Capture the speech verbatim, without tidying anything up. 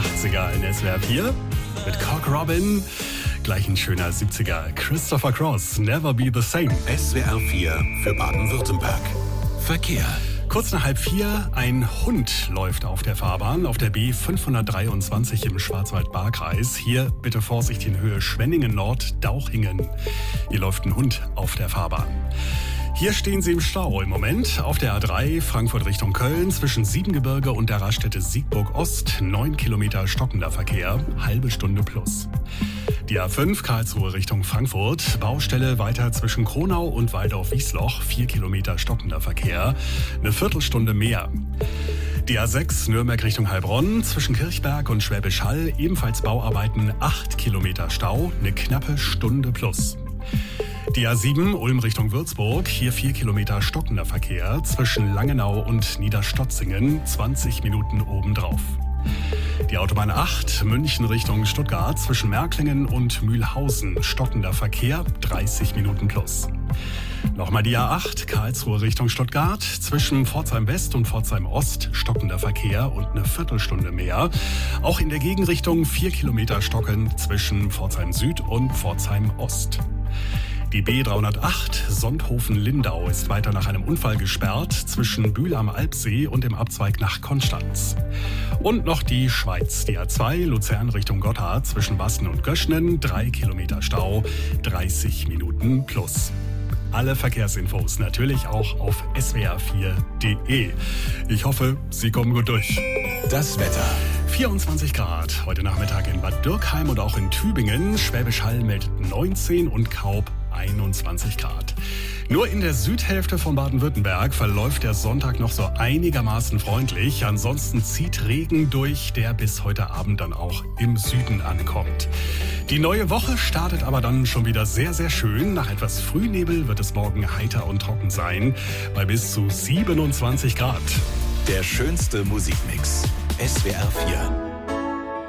achtziger in S W R vier mit Cock Robin. Gleich ein schöner siebziger. Christopher Cross, Never Be the Same. S W R vier für Baden-Württemberg. Verkehr. Kurz nach halb vier, ein Hund läuft auf der Fahrbahn auf der B fünfhundertdreiundzwanzig im Schwarzwald-Baar-Kreis. Hier bitte Vorsicht in Höhe Schwenningen-Nord-Dauchingen. Hier läuft ein Hund auf der Fahrbahn. Hier stehen Sie im Stau im Moment auf der A drei Frankfurt Richtung Köln zwischen Siebengebirge und der Raststätte Siegburg Ost. Neun Kilometer stockender Verkehr, halbe Stunde plus. Die A fünf Karlsruhe Richtung Frankfurt, Baustelle weiter zwischen Kronau und Waldorf-Wiesloch, vier Kilometer stockender Verkehr, eine Viertelstunde mehr. Die A sechs Nürnberg Richtung Heilbronn, zwischen Kirchberg und Schwäbisch Hall, ebenfalls Bauarbeiten, acht Kilometer Stau, eine knappe Stunde plus. Die A sieben Ulm Richtung Würzburg, hier vier Kilometer stockender Verkehr, zwischen Langenau und Niederstotzingen, zwanzig Minuten obendrauf. Die Autobahn acht München Richtung Stuttgart, zwischen Märklingen und Mühlhausen, stockender Verkehr, dreißig Minuten plus. Nochmal die A acht Karlsruhe Richtung Stuttgart, zwischen Pforzheim West und Pforzheim Ost, stockender Verkehr und eine Viertelstunde mehr. Auch in der Gegenrichtung vier Kilometer stockend zwischen Pforzheim Süd und Pforzheim Ost. Die B dreihundertacht Sonthofen-Lindau ist weiter nach einem Unfall gesperrt zwischen Bühl am Alpsee und dem Abzweig nach Konstanz. Und noch die Schweiz, die A zwei Luzern Richtung Gotthard zwischen Basten und Göschnen, drei Kilometer Stau, dreißig Minuten plus. Alle Verkehrsinfos natürlich auch auf S W R vier Punkt de. Ich hoffe, Sie kommen gut durch. Das Wetter. vierundzwanzig Grad heute Nachmittag in Bad Dürkheim und auch in Tübingen. Schwäbisch Hall meldet neunzehn und Kaub einundzwanzig Grad. Nur in der Südhälfte von Baden-Württemberg verläuft der Sonntag noch so einigermaßen freundlich. Ansonsten zieht Regen durch, der bis heute Abend dann auch im Süden ankommt. Die neue Woche startet aber dann schon wieder sehr, sehr schön. Nach etwas Frühnebel wird es morgen heiter und trocken sein, bei bis zu siebenundzwanzig Grad. Der schönste Musikmix. S W R vier.